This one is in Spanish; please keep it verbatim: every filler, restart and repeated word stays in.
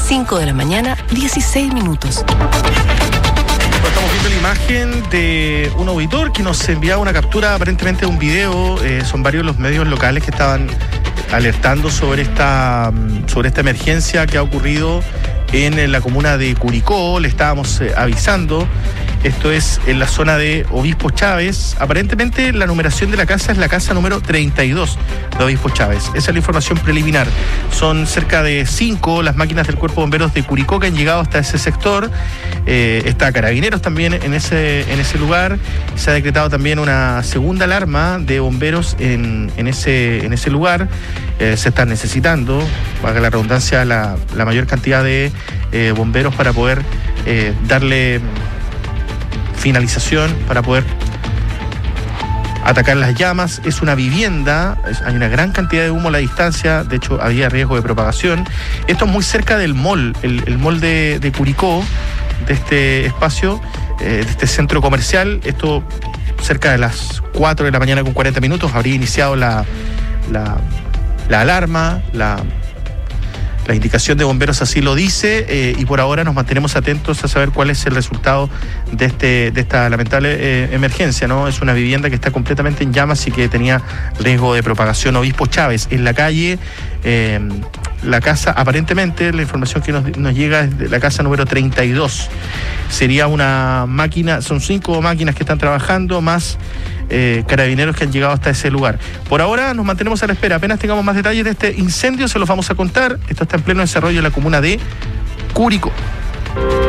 cinco de la mañana, dieciséis minutos. Estamos viendo la imagen de un auditor que nos enviaba una captura aparentemente de un video. Eh, son varios los medios locales que estaban alertando sobre esta, sobre esta emergencia que ha ocurrido en la comuna de Curicó. Le estábamos eh, avisando. Esto es en la zona de Obispo Chávez. Aparentemente la numeración de la casa es la casa número treinta y dos de Obispo Chávez. Esa es la información preliminar. Son cerca de cinco las máquinas del Cuerpo de Bomberos de Curicó que han llegado hasta ese sector. Eh, está Carabineros también en ese, en ese lugar. Se ha decretado también una segunda alarma de bomberos en, en, ese, en ese lugar. Eh, se están necesitando, valga la redundancia, la, la mayor cantidad de eh, bomberos para poder eh, darle finalización, para poder atacar las llamas. Es una vivienda, es, hay una gran cantidad de humo a la distancia, de hecho había riesgo de propagación. Esto es muy cerca del mall, el, el mall de, de Curicó, de este espacio, eh, de este centro comercial. Esto cerca de las cuatro de la mañana con cuarenta minutos habría iniciado la, la, la alarma, la... La indicación de bomberos así lo dice, eh, y por ahora nos mantenemos atentos a saber cuál es el resultado de este de esta lamentable eh, emergencia, ¿no? Es una vivienda que está completamente en llamas y que tenía riesgo de propagación. Obispo Chávez, en la calle, eh, la casa, aparentemente, la información que nos, nos llega es de la casa número treinta y dos. Sería una máquina, son cinco máquinas que están trabajando, más Eh, carabineros que han llegado hasta ese lugar. Por ahora nos mantenemos a la espera. Apenas tengamos más detalles de este incendio se los vamos a contar. Esto está en pleno desarrollo en la comuna de Curicó.